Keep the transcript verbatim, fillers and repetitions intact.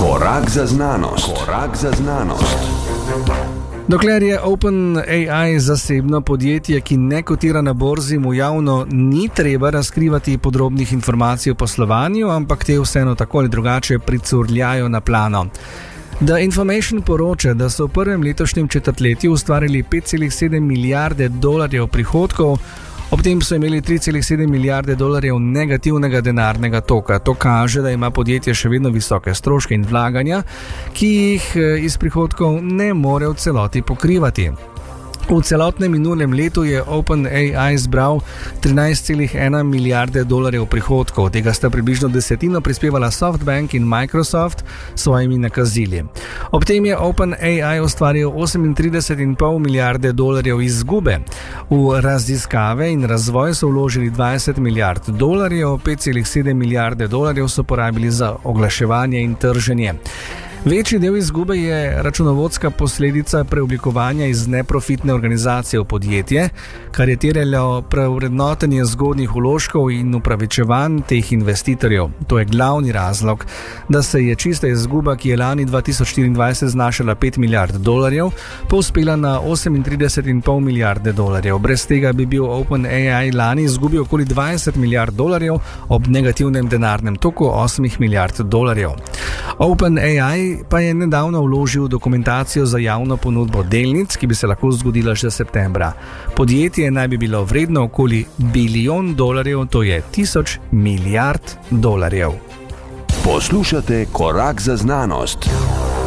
Korak za znanost. Korak za znanost. Dokler je OpenAI zasebno podjetje, ki ne kotira na borzi, mu javno ni treba razkrivati podrobnih informacij o poslovanju, ampak te vseeno tako ali drugače pricurljajo na plano. The Information poroča, da so v prvem letošnjem četrtletju ustvarili pet celih sedem milijarde dolarjev prihodkov, ob tem so imeli tri celih sedem milijarde dolarjev negativnega denarnega toka. To kaže, da ima podjetje še vedno visoke stroške in vlaganja, ki jih iz prihodkov ne more v celoti pokrivati. V celotnem minulem letu je OpenAI zbral trinajst celih ena milijarde dolarjev prihodkov, tega sta približno desetino prispevala SoftBank in Microsoft s svojimi nakazili. Ob tem je OpenAI ustvaril osemintrideset celih pet milijarde dolarjev izgube. V raziskave in razvoj so vložili dvajset milijard dolarjev, pet celih sedem milijarde dolarjev so porabili za oglaševanje in trženje. Večji del izgube je računovodska posledica preoblikovanja iz neprofitne organizacije v podjetje, kar je terjalo prevrednotenje zgodnjih vložkov in upravičevanj teh investitorjev. To je glavni razlog, da se je čista izguba, ki je lani dva tisoč štiriindvajset znašala pet milijard dolarjev, povzpela na osemintrideset celih pet milijarde dolarjev. Brez tega bi bil OpenAI lani izgubil okoli dvajset milijard dolarjev ob negativnem denarnem toku osmih milijard dolarjev. OpenAI pa je nedavno vložil dokumentacijo za javno ponudbo delnic, ki bi se lahko zgodila še septembra. Podjetje naj bi bilo vredno okoli bilijon dolarjev, to je tisoč milijard dolarjev. Poslušate Korak za znanost.